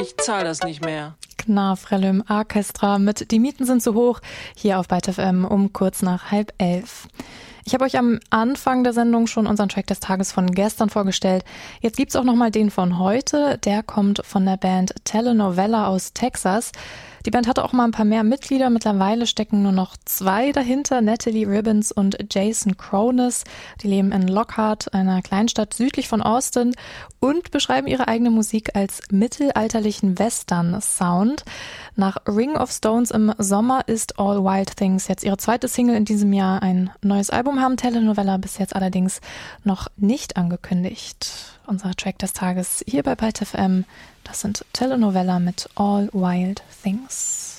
Ich zahl das nicht mehr. Knarfrellum Orchestra mit Die Mieten sind zu hoch, hier auf Byte FM um kurz nach 10:30. Ich habe euch am Anfang der Sendung schon unseren Track des Tages von gestern vorgestellt. Jetzt gibt's auch nochmal den von heute. Der kommt von der Band Telenovela aus Texas. Die Band hatte auch mal ein paar mehr Mitglieder. Mittlerweile stecken nur noch 2 dahinter, Natalie Ribbons und Jason Cronus. Die leben in Lockhart, einer Kleinstadt südlich von Austin, und beschreiben ihre eigene Musik als mittelalterlichen Western-Sound. Nach Ring of Stones im Sommer ist All Wild Things jetzt ihre zweite Single in diesem Jahr. Ein neues Album haben Telenovela bis jetzt allerdings noch nicht angekündigt. Unser Track des Tages hier bei Byte FM, das sind Telenovela mit All Wild Things.